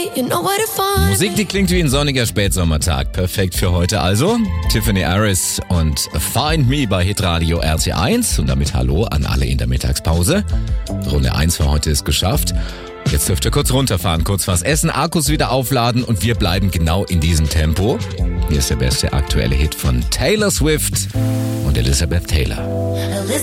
you know where to find Musik, die klingt wie ein sonniger Spätsommertag. Perfekt für heute also. Tiffany Harris und Find Me bei Hitradio RT1. Und damit hallo an alle in der Mittagspause. Runde 1 für heute ist geschafft. Jetzt dürft ihr kurz runterfahren, kurz was essen, Akkus wieder aufladen und wir bleiben genau in diesem Tempo. Hier ist der beste aktuelle Hit von Taylor Swift und Elizabeth Taylor.